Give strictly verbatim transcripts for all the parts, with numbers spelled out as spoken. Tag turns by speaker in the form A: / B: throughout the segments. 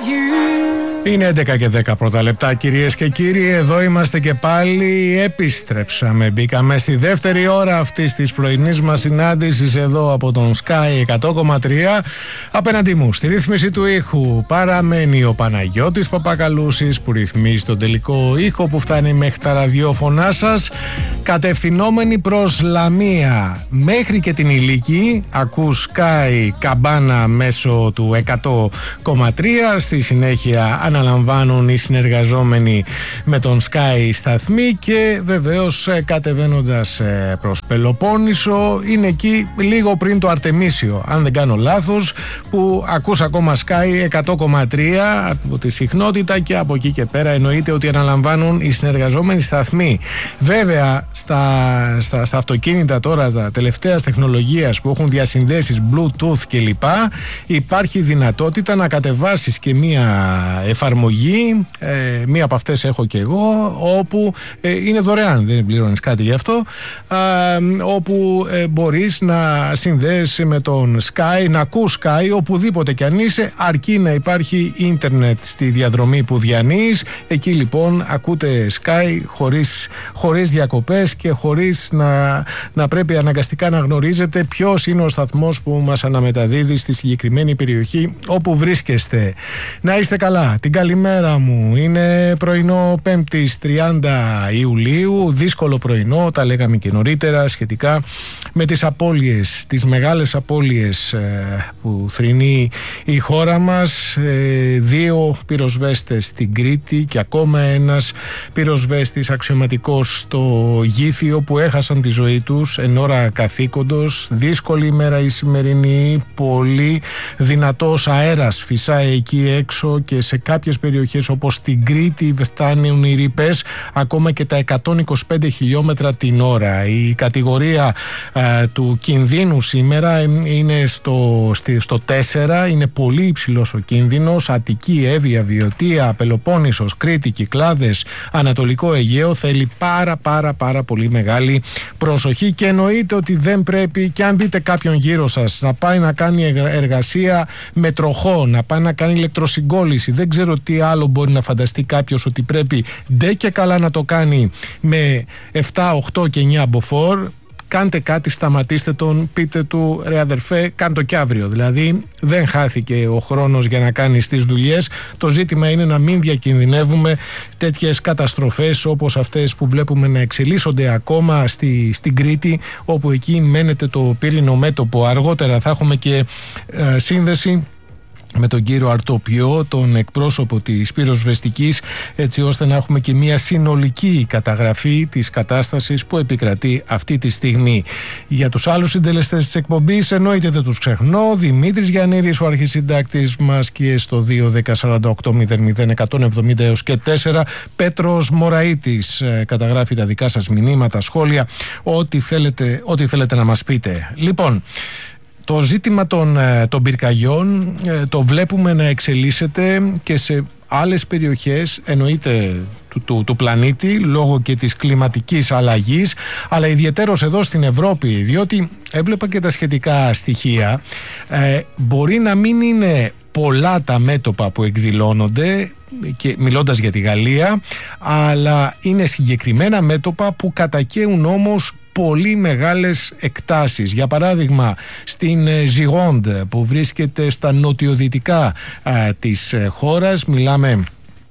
A: Είναι έντεκα και δέκα πρώτα λεπτά, κυρίες και κύριοι. Εδώ είμαστε και πάλι. Επιστρέψαμε. Μπήκαμε στη δεύτερη ώρα αυτής της πρωινής μας συνάντησης εδώ από τον Sky εκατό κόμμα τρία. Απέναντί μου, στη ρύθμιση του ήχου, παραμένει ο Παναγιώτης Παπακαλούσης, που ρυθμίζει τον τελικό ήχο που φτάνει μέχρι τα ραδιόφωνά σας. Κατευθυνόμενοι προς Λαμία μέχρι και την Ηλίκη, ακούς Sky Καμπάνα μέσω του εκατό κόμμα τρία. Στη συνέχεια αναλαμβάνουν οι συνεργαζόμενοι με τον Sky σταθμοί και βεβαίως κατεβαίνοντας προς Πελοπόννησο είναι εκεί λίγο πριν το Αρτεμίσιο, αν δεν κάνω λάθος, που ακούς ακόμα Sky εκατό κόμμα τρία από τη συχνότητα και από εκεί και πέρα εννοείται ότι αναλαμβάνουν οι συνεργαζόμενοι σταθμοί. Βέβαια στα, στα, στα αυτοκίνητα τώρα τα τελευταία τεχνολογίας που έχουν διασυνδέσεις Bluetooth κλπ, υπάρχει δυνατότητα να κατεβάσεις και μία εφαρμογή, ε, μία από αυτές έχω και εγώ, όπου ε, είναι δωρεάν, δεν πληρώνεις κάτι γι' αυτό, ε, όπου ε, μπορείς να συνδέεσαι με τον Sky, να ακούς Sky οπουδήποτε κι αν είσαι, αρκεί να υπάρχει ίντερνετ στη διαδρομή που διανύεις. Εκεί λοιπόν ακούτε Sky χωρίς, χωρίς διακοπές και χωρίς να, να πρέπει αναγκαστικά να γνωρίζετε ποιος είναι ο σταθμός που μας αναμεταδίδει στη συγκεκριμένη περιοχή όπου βρίσκεστε. Να είστε καλά. Την καλημέρα μου. Είναι πρωινό πέμπτης τριάντα Ιουλίου, δύσκολο πρωινό, τα λέγαμε και νωρίτερα σχετικά με τις απώλειες, τις μεγάλες απώλειες ε, που θρηνεί η χώρα μας. Ε, δύο πυροσβέστες στην Κρήτη και ακόμα ένας πυροσβέστης αξιωματικός στο Γήθιο που έχασαν τη ζωή τους εν ώρα καθήκοντος. Δύσκολη ημέρα η σημερινή, πολύ δυνατός αέρας φυσάει εκεί έξω και σε κάποιες περιοχές όπως στην Κρήτη φτάνουν οι ρήπες ακόμα και τα εκατόν είκοσι πέντε χιλιόμετρα την ώρα. Η κατηγορία ε, του κινδύνου σήμερα είναι στο, στη, στο τέσσερα, είναι πολύ υψηλός ο κίνδυνος. Αττική, Εύβοια, Βιωτία, Πελοπόννησος, Κρήτη, Κυκλάδες, Ανατολικό Αιγαίο. Θέλει πάρα πάρα πάρα πολύ μεγάλη προσοχή και εννοείται ότι δεν πρέπει, και αν δείτε κάποιον γύρω σας να πάει να κάνει εργασία με τροχό, να πάει να κάνει ηλεκτροσυγκόλληση, δεν ξέρω τι άλλο μπορεί να φανταστεί κάποιος ότι πρέπει ντε και καλά να το κάνει με επτά, οκτώ και εννιά μποφόρ. Κάντε κάτι, σταματήστε τον, πείτε του ρε αδερφέ, κάν το κι αύριο. Δηλαδή δεν χάθηκε ο χρόνος για να κάνεις τις δουλειές. Το ζήτημα είναι να μην διακινδυνεύουμε τέτοιες καταστροφές όπως αυτές που βλέπουμε να εξελίσσονται ακόμα στη, στην Κρήτη, όπου εκεί μένεται το πύρινο μέτωπο. Αργότερα θα έχουμε και ε, σύνδεση με τον κύριο Αρτοπιό, τον εκπρόσωπο της πυροσβεστικής, έτσι ώστε να έχουμε και μια συνολική καταγραφή της κατάστασης που επικρατεί αυτή τη στιγμή. Για τους άλλους συντελεστές της εκπομπής εννοείται δεν τους ξεχνώ. Δημήτρης Γιαννήρης, ο αρχισυντάκτης μας, και στο δύο δέκα σαράντα οκτώ μηδέν μηδέν εκατόν εβδομήντα έως και τέσσερα Πέτρος Μωραΐτης, καταγράφει τα δικά σας μηνύματα, σχόλια, ό,τι θέλετε, ό,τι θέλετε να μας πείτε. Λοιπόν, το ζήτημα των, των πυρκαγιών το βλέπουμε να εξελίσσεται και σε άλλες περιοχές, εννοείται του, του, του πλανήτη, λόγω και της κλιματικής αλλαγής, αλλά ιδιαιτέρως εδώ στην Ευρώπη, διότι έβλεπα και τα σχετικά στοιχεία, ε, μπορεί να μην είναι πολλά τα μέτωπα που εκδηλώνονται, και μιλώντας για τη Γαλλία, αλλά είναι συγκεκριμένα μέτωπα που κατακαίουν όμως πολύ μεγάλες εκτάσεις. Για παράδειγμα, στην Ζιγόντ που βρίσκεται στα νοτιοδυτικά α, της χώρας, μιλάμε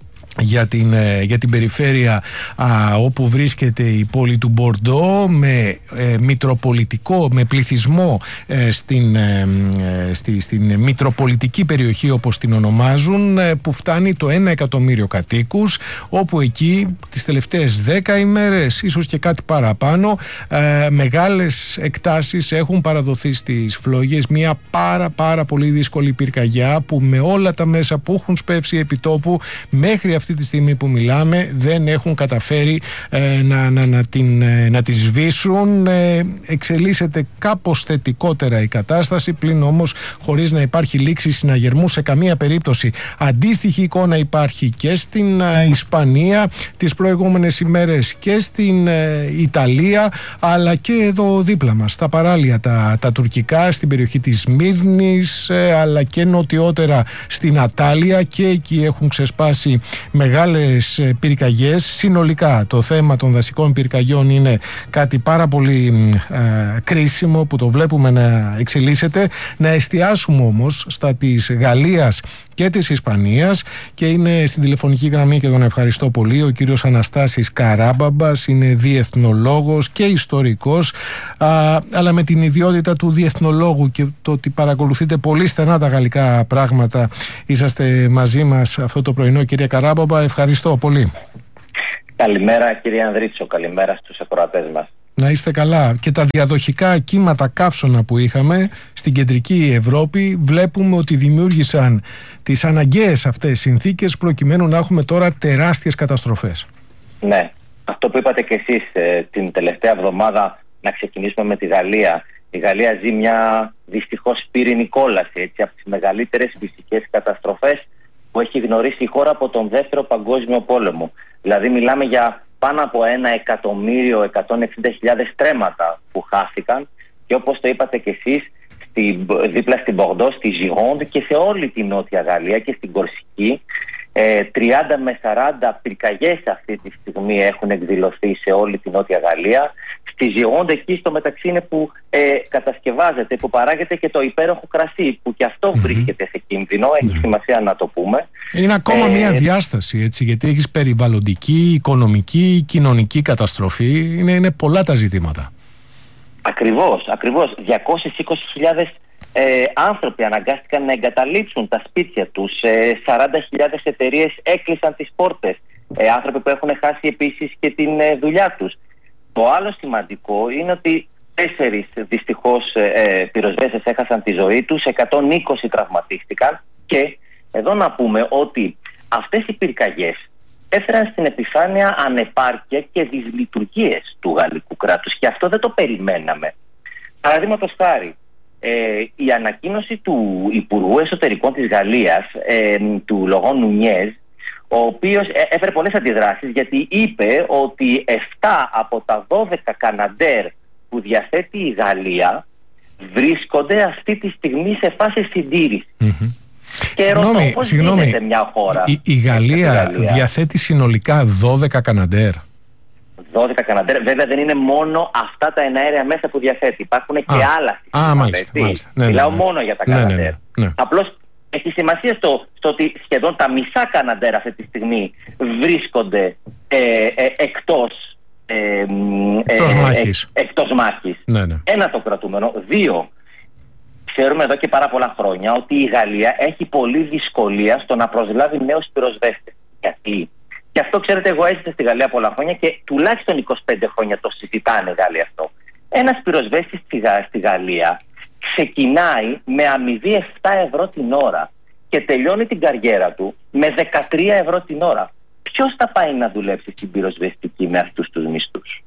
A: για την, για την περιφέρεια α, όπου βρίσκεται η πόλη του Μπορντό, με ε, μητροπολιτικό, με πληθυσμό ε, στην, ε, στη, στην μητροπολιτική περιοχή όπως την ονομάζουν, ε, που φτάνει το ένα εκατομμύριο κατοίκους, όπου εκεί τις τελευταίες δέκα ημέρες, ίσως και κάτι παραπάνω, ε, μεγάλες εκτάσεις έχουν παραδοθεί στις φλόγες. Μια πάρα πάρα πολύ δύσκολη πυρκαγιά που με όλα τα μέσα που έχουν σπεύσει επί τόπου μέχρι αυτή αυτή τη στιγμή που μιλάμε δεν έχουν καταφέρει ε, να, να, να, την, ε, να τη σβήσουν. Ε, εξελίσσεται κάπως θετικότερα η κατάσταση, πλην όμως χωρίς να υπάρχει λήξη συναγερμού σε καμία περίπτωση. Αντίστοιχη εικόνα υπάρχει και στην ε, Ισπανία τις προηγούμενες ημέρες και στην ε, Ιταλία, αλλά και εδώ δίπλα μας, στα παράλια τα, τα τουρκικά, στην περιοχή της Σμύρνης, ε, αλλά και νοτιότερα στην Ατάλια, και εκεί έχουν ξεσπάσει μεγάλες ε, πυρκαγιές. Συνολικά το θέμα των δασικών πυρκαγιών είναι κάτι πάρα πολύ ε, κρίσιμο που το βλέπουμε να εξελίσσεται. Να εστιάσουμε όμως στα της Γαλλίας και της Ισπανίας, και είναι στην τηλεφωνική γραμμή και τον ευχαριστώ πολύ ο κύριος Αναστάσης Καράμπαμπας. Είναι διεθνολόγος και ιστορικός, α, αλλά με την ιδιότητα του διεθνολόγου και το ότι παρακολουθείτε πολύ στενά τα γαλλικά πράγματα, είσαστε μαζί μας αυτό το πρωινό. Κύριε Καράμπαμπα, ευχαριστώ πολύ.
B: Καλημέρα κύριε Ανδρίτσο, καλημέρα στους ακροατές μας.
A: Να είστε καλά. Και τα διαδοχικά κύματα καύσωνα που είχαμε στην κεντρική Ευρώπη βλέπουμε ότι δημιούργησαν τις αναγκαίες αυτές συνθήκες προκειμένου να έχουμε τώρα τεράστιες καταστροφές.
B: Ναι, αυτό που είπατε και εσείς ε, την τελευταία εβδομάδα, να ξεκινήσουμε με τη Γαλλία. Η Γαλλία ζει μια δυστυχώς πύρινη κόλαση, έτσι, από τις μεγαλύτερες φυσικές καταστροφές που έχει γνωρίσει η χώρα από τον Δεύτερο Παγκόσμιο Πόλεμο. Δηλαδή μιλάμε για πάνω από ένα εκατομμύριο εκατόν εξήντα χιλιάδες τρέματα που χάθηκαν, και όπως το είπατε και εσείς, στη, δίπλα στην Μπορντό, στη Gironde και σε όλη την Νότια Γαλλία και στην Κορσική, ε, τριάντα με σαράντα πυρκαγιές αυτή τη στιγμή έχουν εκδηλωθεί σε όλη την Νότια Γαλλία. Στη Gironde εκεί στο μεταξύ είναι που ε, κατασκευάζεται, που παράγεται και το υπέροχο κρασί, που και αυτό mm-hmm. βρίσκεται σε κίνδυνο, έχει mm-hmm. σημασία να το πούμε.
A: Είναι ακόμα
B: ε,
A: μια διάσταση, έτσι, γιατί έχεις περιβαλλοντική, οικονομική, κοινωνική καταστροφή, είναι, είναι πολλά τα ζητήματα.
B: Ακριβώς, ακριβώς. διακόσιες είκοσι χιλιάδες ε, άνθρωποι αναγκάστηκαν να εγκαταλείψουν τα σπίτια τους, ε, σαράντα χιλιάδες εταιρείες έκλεισαν τις πόρτες, ε, άνθρωποι που έχουν χάσει επίσης και την ε, δουλειά τους. Το άλλο σημαντικό είναι ότι τέσσερις δυστυχώς ε, πυροσβέστες έχασαν τη ζωή τους, εκατόν είκοσι τραυματίστηκαν, και εδώ να πούμε ότι αυτές οι πυρκαγιές έφεραν στην επιφάνεια ανεπάρκεια και δυσλειτουργίες του γαλλικού κράτους, και αυτό δεν το περιμέναμε. Παραδείγματος χάρη, ε, η ανακοίνωση του Υπουργού Εσωτερικών της Γαλλίας, ε, του Λογόν Νουνιέζ, ο οποίος έφερε πολλές αντιδράσεις, γιατί είπε ότι επτά από τα δώδεκα Καναντέρ που διαθέτει η Γαλλία βρίσκονται αυτή τη στιγμή σε φάση συντήρηση. Mm-hmm. Και
A: συγγνώμη,
B: ρωτώ πώς
A: συγγνώμη,
B: γίνεται μια χώρα.
A: Η, η, Γαλλία Γαλλία διαθέτει συνολικά δώδεκα Καναντέρ.
B: δώδεκα Καναντέρ. Βέβαια δεν είναι μόνο αυτά τα εναέρια μέσα που διαθέτει. Υπάρχουν και α, άλλα συστήματα.
A: Α, μάλιστα, μάλιστα. Ναι,
B: Μιλάω
A: ναι, ναι.
B: μόνο για τα
A: ναι,
B: Καναντέρ.
A: Ναι, ναι, ναι.
B: Απλώς έχει σημασία στο, στο ότι σχεδόν τα μισά Καναντέρ αυτή τη στιγμή βρίσκονται ε, ε, εκτός, ε,
A: εκτός
B: ε,
A: μάχης.
B: Ε, εκτός μάχης.
A: Ναι, ναι.
B: Ένα το κρατούμενο. Δύο, ξέρουμε εδώ και πάρα πολλά χρόνια ότι η Γαλλία έχει πολλή δυσκολία στο να προσλάβει νέους πυροσβέστες. Γιατί? Και αυτό, ξέρετε, εγώ έζησα στη Γαλλία πολλά χρόνια και τουλάχιστον είκοσι πέντε χρόνια το συζητάνε οι Γάλλοι αυτό. Ένας πυροσβέστης στη, στη Γαλλία ξεκινάει με αμοιβή επτά ευρώ την ώρα και τελειώνει την καριέρα του με δεκατρία ευρώ την ώρα. Ποιος θα πάει να δουλέψει στην πυροσβεστική με αυτούς τους μισθούς?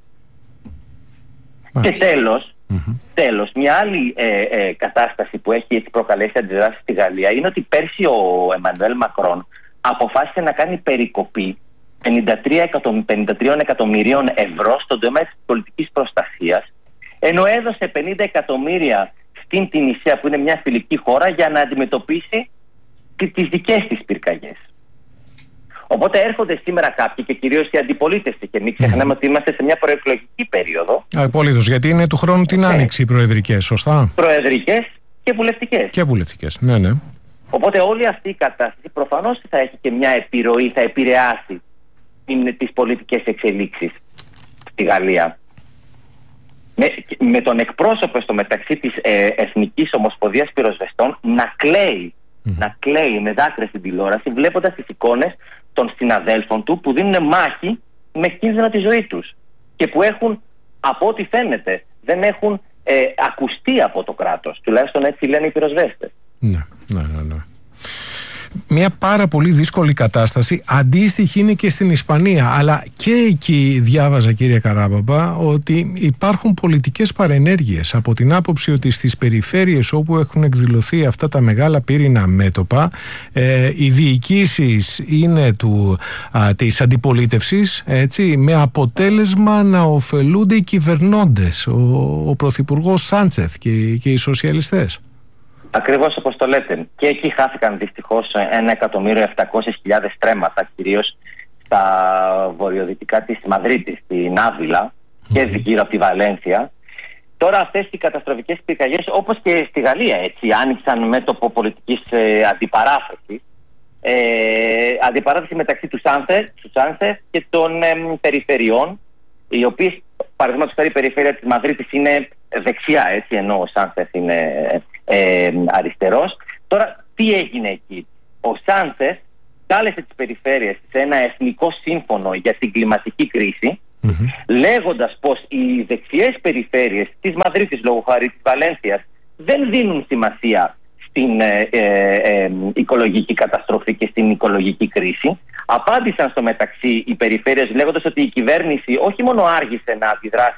B: Και τέλος, mm-hmm. τέλος, μια άλλη ε, ε, κατάσταση που έχει έτσι προκαλέσει αντιδράσεις στη Γαλλία είναι ότι πέρσι ο Εμμανουέλ Μακρόν αποφάσισε να κάνει περικοπή πενήντα τρία εκατομμυρίων ευρώ στον τομέα της πολιτικής προστασίας, ενώ έδωσε πενήντα εκατομμύρια στην Τινησία, που είναι μια φιλική χώρα, για να αντιμετωπίσει τις δικές της πυρκαγιές. Οπότε έρχονται σήμερα κάποιοι, και κυρίως η αντιπολίτευση, και μην ξεχνάμε mm. ότι είμαστε σε μια προεκλογική περίοδο.
A: Απολύτως, γιατί είναι του χρόνου την άνοιξη οι προεδρικές, σωστά.
B: Προεδρικές και βουλευτικές.
A: Και βουλευτικές, ναι, ναι.
B: Οπότε όλη αυτή η κατάσταση προφανώς θα έχει και μια επιρροή, θα επηρεάσει τις πολιτικές εξελίξεις στη Γαλλία. Με, με τον εκπρόσωπο στο μεταξύ της ε, Εθνικής Ομοσπονδίας Πυροσβεστών να κλαίει, mm. να κλαίει με δάκρυα στην τηλεόραση, βλέποντας τις εικόνες των συναδέλφων του που δίνουν μάχη με κίνδυνο τη ζωή τους και που έχουν, από ό,τι φαίνεται, δεν έχουν ε, ακουστεί από το κράτος. Τουλάχιστον έτσι λένε οι πυροσβέστες.
A: Ναι, ναι, ναι, ναι. μια πάρα πολύ δύσκολη κατάσταση. Αντίστοιχη είναι και στην Ισπανία, αλλά και εκεί διάβαζα, κύριε Καράμπαμπα, ότι υπάρχουν πολιτικές παρενέργειες από την άποψη ότι στις περιφέρειες όπου έχουν εκδηλωθεί αυτά τα μεγάλα πύρινα μέτωπα, ε, οι διοικήσεις είναι του, α, της αντιπολίτευσης, έτσι, με αποτέλεσμα να ωφελούνται οι κυβερνώντες, ο, ο πρωθυπουργός Σάντσεθ και, και οι σοσιαλιστές.
B: Ακριβώς όπως το λέτε. Και εκεί χάθηκαν δυστυχώς ένα εκατομμύριο επτακόσιες χιλιάδες στρέμματα, κυρίως στα βορειοδυτικά της Μαδρίτης, στην Άβυλα mm. και γύρω από τη Βαλένθια. Τώρα αυτές οι καταστροφικές πυρκαγιές, όπως και στη Γαλλία, έτσι, άνοιξαν μέτωπο πολιτικής ε, αντιπαράθεσης. Ε, αντιπαράθεση μεταξύ του Σάντσεθ, του Σάντσεθ και των ε, περιφερειών, οι οποίες, παραδείγματος χάρη, η περιφέρεια της Μαδρίτης είναι δεξιά, έτσι, ενώ ο Σάντσεθ είναι ε, αριστερός. Τώρα, τι έγινε εκεί? Ο Σάντσεθ κάλεσε τις περιφέρειες σε ένα εθνικό σύμφωνο για την κλιματική κρίση, mm-hmm. λέγοντας πως οι δεξιές περιφέρειες της Μαδρίτης, λόγω χάρη της Βαλένθιας, δεν δίνουν σημασία στην ε, ε, ε, οικολογική καταστροφή και στην οικολογική κρίση. Απάντησαν στο μεταξύ οι περιφέρειες λέγοντας ότι η κυβέρνηση όχι μόνο άργησε να αντιδράσει